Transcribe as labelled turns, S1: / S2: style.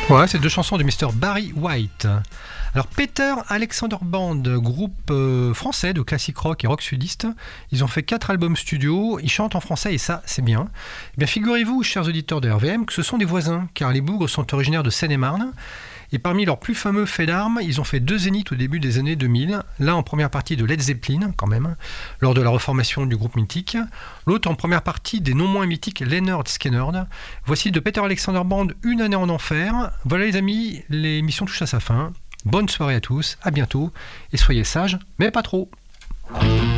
S1: Ouais, c'est deux chansons de Mr. Barry White. Alors Peter Alexander Band, groupe français de classique rock et rock sudiste, ils ont fait 4 albums studio, ils chantent en français et ça c'est bien. Eh bien figurez-vous, chers auditeurs de RVM, que ce sont des voisins, car les Bougres sont originaires de Seine-et-Marne. Et parmi leurs plus fameux faits d'armes, ils ont fait 2 zéniths au début des années 2000. L'un en première partie de Led Zeppelin, quand même, lors de la reformation du groupe mythique. L'autre en première partie des non moins mythiques Lynyrd Skynyrd. Voici de Peter Alexander Band, Une année en enfer. Voilà les amis, l'émission touche à sa fin. Bonne soirée à tous, à bientôt, et soyez sages, mais pas trop.